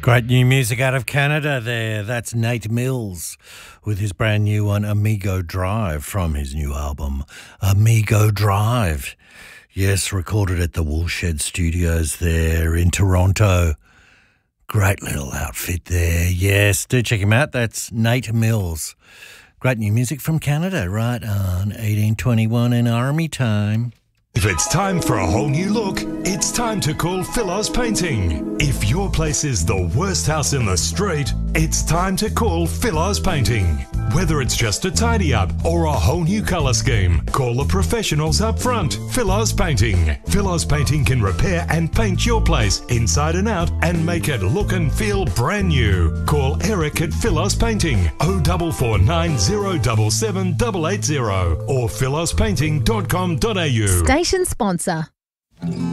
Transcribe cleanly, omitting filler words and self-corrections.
Great new music out of Canada there. That's Nate Mills with his brand new one, Amigo Drive, from his new album, Amigo Drive. Yes, recorded at the Woolshed Studios there in Toronto. Great little outfit there. Yes, do check him out. That's Nate Mills. Great new music from Canada, right on 1821 in Army time. If it's time for a whole new look, it's time to call Philos Painting. If your place is the worst house in the street, it's time to call Philos Painting. Whether it's just a tidy up or a whole new colour scheme, call the professionals up front. Philos Painting. Philos Painting can repair and paint your place inside and out and make it look and feel brand new. Call Eric at Philos Painting 0449 077 880 or philospainting.com.au. Station sponsor.